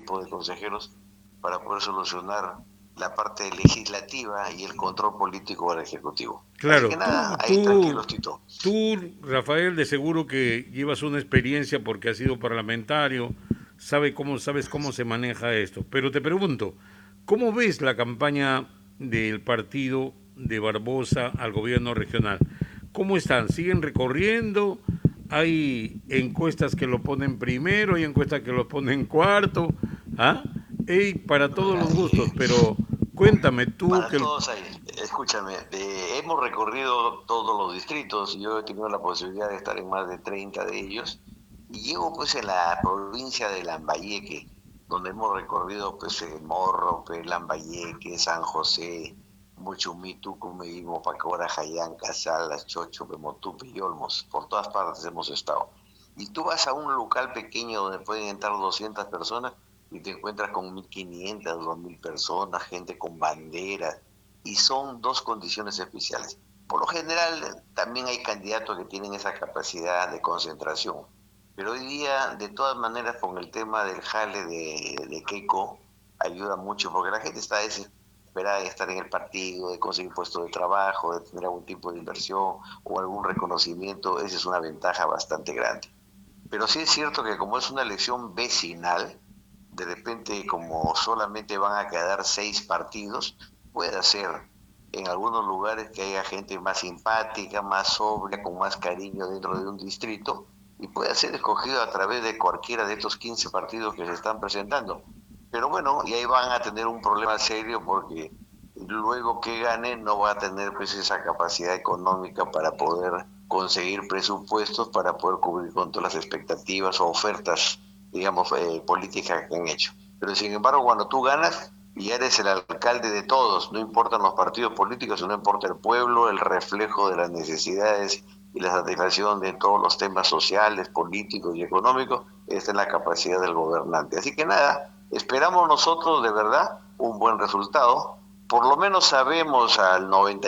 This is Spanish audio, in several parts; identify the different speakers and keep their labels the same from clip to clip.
Speaker 1: equipo de consejeros para poder solucionar la parte legislativa y el control político del Ejecutivo. Así que
Speaker 2: Claro,
Speaker 1: nada, ahí tranquilos, Tito.
Speaker 2: Rafael, de seguro que llevas una experiencia porque has sido parlamentario, sabes cómo se maneja esto. Pero te pregunto, ¿cómo ves la campaña del partido de Barbosa al gobierno regional? ¿Cómo están? ¿Siguen recorriendo? Hay encuestas que lo ponen primero, hay encuestas que lo ponen cuarto, ¿ah? Ey, para todos
Speaker 1: Mira,
Speaker 2: los gustos, pero cuéntame tú
Speaker 1: para
Speaker 2: que el...
Speaker 1: todos ahí, escúchame, hemos recorrido todos los distritos, yo he tenido la posibilidad de estar en más de 30 de ellos, y llego pues en la provincia de Lambayeque, donde hemos recorrido pues Morro, pues, Lambayeque, San José, Muchumí, Tucumí, Mopacora, Jayán, Casalas, Chocho, Pemotupe y Olmos, por todas partes hemos estado. Y tú vas a un local pequeño donde pueden entrar 200 personas y te encuentras con 1.500, 2.000 personas, gente con banderas, y son dos condiciones especiales. Por lo general, también hay candidatos que tienen esa capacidad de concentración, pero hoy día, de todas maneras, con el tema del jale de Keiko, ayuda mucho, porque la gente está desesperada de estar en el partido, de conseguir puestos de trabajo, de tener algún tipo de inversión o algún reconocimiento, esa es una ventaja bastante grande. Pero sí es cierto que como es una elección vecinal, de repente como solamente van a quedar 6 partidos, puede ser en algunos lugares que haya gente más simpática, más sobria, con más cariño dentro de un distrito, y puede ser escogido a través de cualquiera de estos 15 partidos que se están presentando. Pero bueno, y ahí van a tener un problema serio porque luego que gane no va a tener pues esa capacidad económica para poder conseguir presupuestos para poder cubrir con todas las expectativas o ofertas, digamos, políticas que han hecho. Pero sin embargo, cuando tú ganas y eres el alcalde de todos, no importan los partidos políticos, no importa el pueblo, el reflejo de las necesidades y la satisfacción de todos los temas sociales, políticos y económicos, esta es la capacidad del gobernante. Así que nada, esperamos nosotros de verdad un buen resultado. Por lo menos sabemos al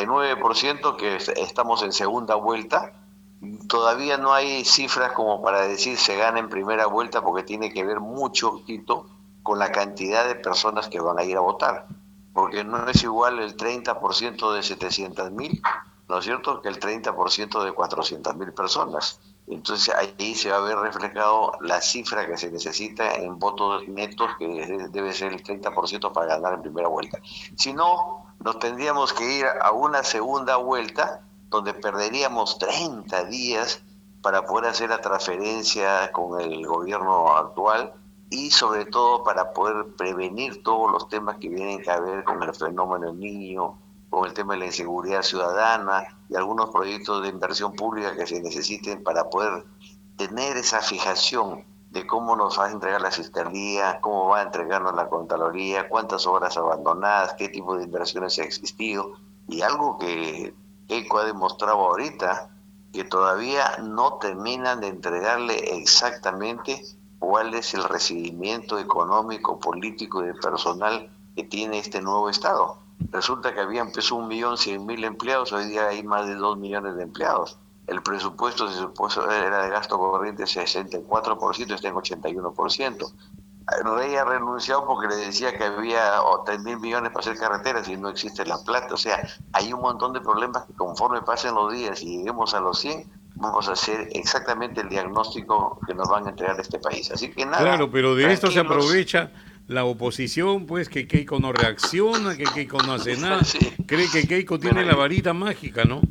Speaker 1: 99% que estamos en segunda vuelta. Todavía no hay cifras como para decir se gana en primera vuelta porque tiene que ver mucho, Tito, con la cantidad de personas que van a ir a votar. Porque no es igual el 30% de 700.000, ¿no es cierto?, que el 30% de 400.000 personas. Entonces ahí se va a ver reflejado la cifra que se necesita en votos netos, que debe ser el 30% para ganar en primera vuelta. Si no, nos tendríamos que ir a una segunda vuelta donde perderíamos 30 días para poder hacer la transferencia con el gobierno actual y sobre todo para poder prevenir todos los temas que vienen a ver con el fenómeno del niño, con el tema de la inseguridad ciudadana y algunos proyectos de inversión pública que se necesiten para poder tener esa fijación de cómo nos va a entregar la fiscalía, cómo va a entregarnos la Contraloría, cuántas obras abandonadas, qué tipo de inversiones ha existido, y algo que Keiko ha demostrado ahorita, que todavía no terminan de entregarle exactamente cuál es el recibimiento económico, político y de personal que tiene este nuevo Estado. Resulta que había empezado 1.100.000 empleados, hoy día hay más de 2 millones de empleados. El presupuesto se supuso era de gasto corriente 64%, está en 81%. El rey ha renunciado porque le decía que había 3.000 millones para hacer carreteras y no existe la plata. O sea, hay un montón de problemas que conforme pasen los días y lleguemos a los 100, vamos a hacer exactamente el diagnóstico que nos van a entregar este país. Así que
Speaker 2: Claro,
Speaker 1: nada,
Speaker 2: pero de esto se
Speaker 1: tranquilos.
Speaker 2: aprovecha la oposición, pues que Keiko no reacciona, que Keiko no hace nada,
Speaker 1: Sí,
Speaker 2: cree que Keiko tiene
Speaker 1: bueno,
Speaker 2: la varita mágica, ¿no?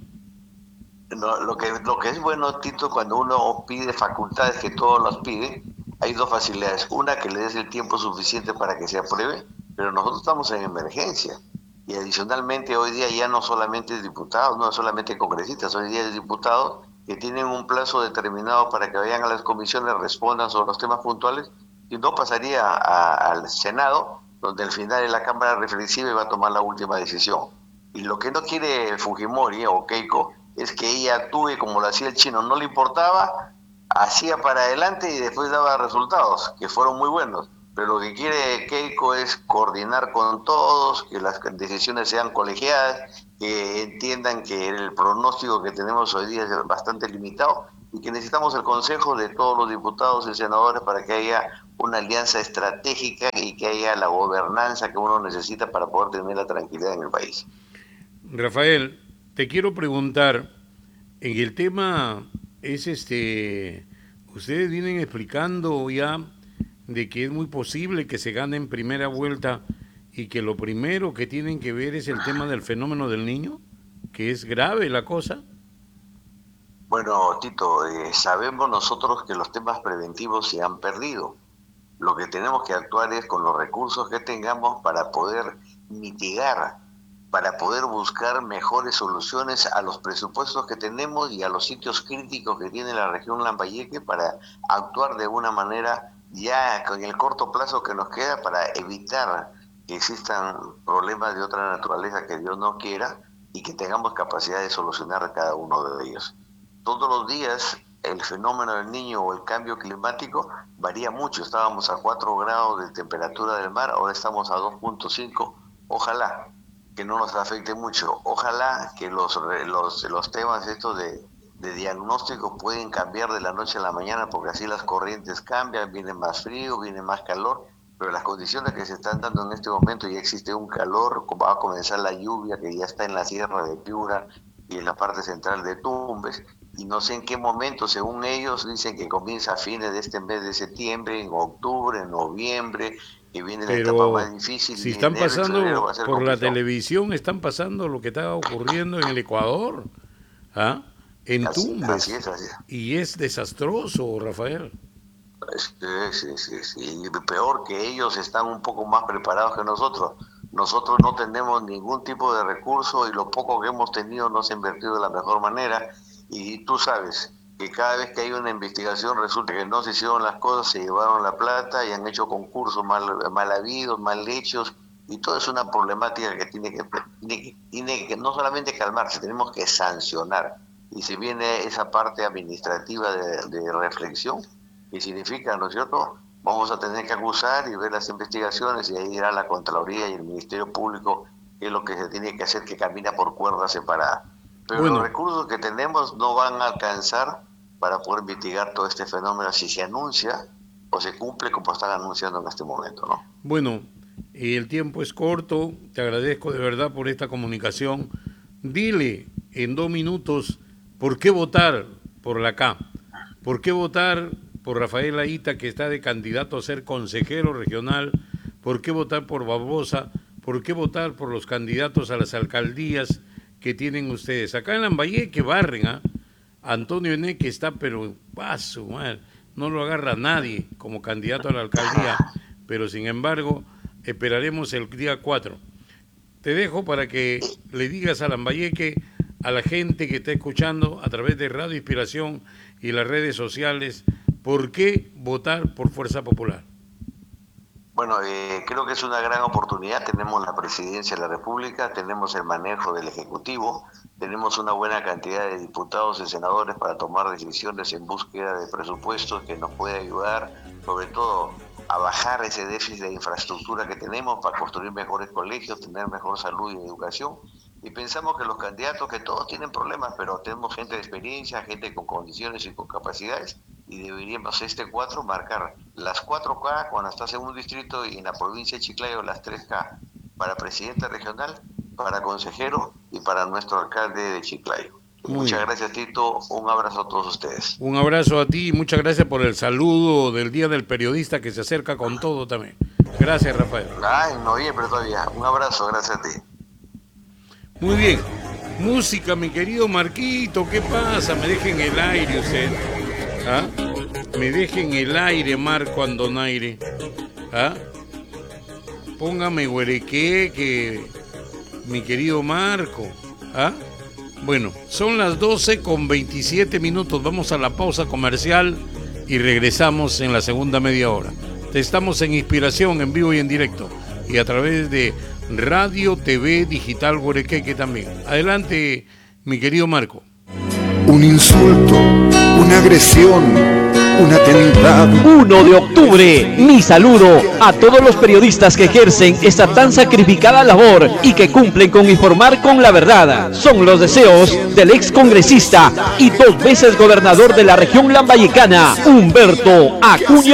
Speaker 1: no, lo que es bueno, Tito, cuando uno pide facultades que todos las piden, hay dos facilidades. Una, que le des el tiempo suficiente para que se apruebe, pero nosotros estamos en emergencia. Y adicionalmente, hoy día ya no solamente diputados, no solamente congresistas, hoy día hay diputados que tienen un plazo determinado para que vayan a las comisiones, respondan sobre los temas puntuales, y no pasaría al Senado, donde al final en la Cámara reflexiva y va a tomar la última decisión. Y lo que no quiere Fujimori o Keiko es que ella actúe como lo hacía el chino, no le importaba, hacía para adelante y después daba resultados, que fueron muy buenos. Pero lo que quiere Keiko es coordinar con todos, que las decisiones sean colegiadas, que entiendan que el pronóstico que tenemos hoy día es bastante limitado y que necesitamos el consejo de todos los diputados y senadores para que haya una alianza estratégica y que haya la gobernanza que uno necesita para poder tener la tranquilidad en el país.
Speaker 2: Rafael, te quiero preguntar, en el tema es ustedes vienen explicando ya de que es muy posible que se gane en primera vuelta y que lo primero que tienen que ver es el tema del fenómeno del Niño, que es grave la cosa.
Speaker 1: Bueno, Tito, sabemos nosotros que los temas preventivos se han perdido. Lo que tenemos que actuar es con los recursos que tengamos para poder mitigar, para poder buscar mejores soluciones a los presupuestos que tenemos y a los sitios críticos que tiene la región Lambayeque, para actuar de una manera ya con el corto plazo que nos queda para evitar que existan problemas de otra naturaleza que Dios no quiera y que tengamos capacidad de solucionar cada uno de ellos. Todos los días el fenómeno del Niño o el cambio climático varía mucho. Estábamos a 4 grados de temperatura del mar, ahora estamos a 2.5. Ojalá que no nos afecte mucho. Ojalá que los temas estos de diagnóstico pueden cambiar de la noche a la mañana, porque así las corrientes cambian, viene más frío, viene más calor, pero las condiciones que se están dando en este momento, ya existe un calor, va a comenzar la lluvia que ya está en la sierra de Piura y en la parte central de Tumbes, y no sé en qué momento, según ellos, dicen que comienza a fines de este mes de septiembre, en octubre, en noviembre, que viene la etapa más difícil.
Speaker 2: Si están pasando por la televisión, están pasando lo que está ocurriendo en el Ecuador, ¿ah? En Tumbes.
Speaker 1: Así es.
Speaker 2: Y es desastroso, Rafael.
Speaker 1: Sí. Y peor que ellos están un poco más preparados que nosotros. Nosotros no tenemos ningún tipo de recurso y lo poco que hemos tenido no se ha invertido de la mejor manera. Y tú sabes que cada vez que hay una investigación resulta que no se hicieron las cosas, se llevaron la plata y han hecho concursos mal habidos, mal hechos, y todo es una problemática que tiene que no solamente calmarse, tenemos que sancionar. Y se viene esa parte administrativa de reflexión, que significa, ¿no es cierto?, vamos a tener que acusar y ver las investigaciones, y ahí irá la Contraloría y el Ministerio Público, que es lo que se tiene que hacer, que camina por cuerdas separadas. Pero los recursos que tenemos no van a alcanzar para poder mitigar todo este fenómeno si se anuncia o se cumple como están anunciando en este momento, ¿no?
Speaker 2: Bueno, el tiempo es corto, te agradezco de verdad por esta comunicación. Dile en 2 minutos por qué votar por la K, por qué votar por Rafael Aita, que está de candidato a ser consejero regional, por qué votar por Barbosa, por qué votar por los candidatos a las alcaldías que tienen ustedes. Acá en Lambayeque barren, ¿ah? Antonio Eneque está, pero paso, no lo agarra nadie como candidato a la alcaldía, pero sin embargo esperaremos el día 4. Te dejo para que le digas a Lambayeque, a la gente que está escuchando a través de Radio Inspiración y las redes sociales, ¿por qué votar por Fuerza Popular?
Speaker 1: Bueno, creo que es una gran oportunidad. Tenemos la presidencia de la República, tenemos el manejo del Ejecutivo, tenemos una buena cantidad de diputados y senadores para tomar decisiones en búsqueda de presupuestos que nos puede ayudar, sobre todo, a bajar ese déficit de infraestructura que tenemos para construir mejores colegios, tener mejor salud y educación. Y pensamos que los candidatos, que todos tienen problemas, pero tenemos gente de experiencia, gente con condiciones y con capacidades, y deberíamos este 4 marcar las 4K cuando estás en un distrito, y en la provincia de Chiclayo las 3K, para presidente regional, para consejero y para nuestro alcalde de Chiclayo. Muchas gracias, Tito. Un abrazo a todos ustedes.
Speaker 2: Un abrazo a ti y muchas gracias por el saludo del Día del Periodista, que se acerca con todo también. Gracias, Rafael.
Speaker 1: En noviembre todavía. Un abrazo, gracias a ti.
Speaker 2: Muy bien. Música, mi querido Marquito. ¿Qué pasa? Me deja en el aire usted. ¿Ah? Me deja en el aire, Marco Andonaire. ¿Ah? Póngame huereque, que mi querido Marco. ¿Ah? Bueno, son las 12:27. Vamos a la pausa comercial y regresamos en la segunda media hora. Estamos en Inspiración, en vivo y en directo, y a través de Radio TV Digital Guarequeque también. Adelante, mi querido Marco.
Speaker 3: Un insulto, una agresión, un atentado.
Speaker 4: 1 de octubre, mi saludo a todos los periodistas que ejercen esta tan sacrificada labor y que cumplen con informar con la verdad. Son los deseos del ex congresista y 2 veces gobernador de la región lambayecana, Humberto Acuña.